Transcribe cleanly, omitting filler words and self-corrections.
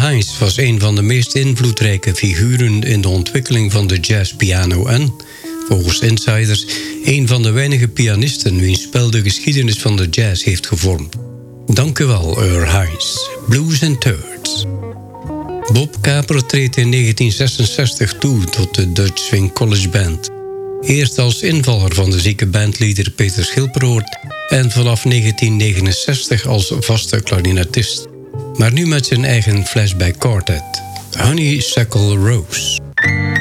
Hines was een van de meest invloedrijke figuren in de ontwikkeling van de jazzpiano en, volgens insiders, een van de weinige pianisten wiens spel de geschiedenis van de jazz heeft gevormd. Dank u wel, Earl Hines. Blues and Thirds. Bob Kaper treedt in 1966 toe tot de Dutch Swing College Band. Eerst als invaller van de zieke bandleader Peter Schilperoort en vanaf 1969 als vaste klarinetist. Maar nu met zijn eigen flashback quartet, Honeysuckle Rose.